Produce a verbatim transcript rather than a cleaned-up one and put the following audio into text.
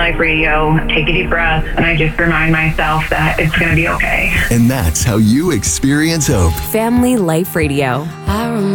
Life Radio, take a deep breath, and I just remind myself that it's going to be okay. And that's how you experience hope. Family Life Radio. I remember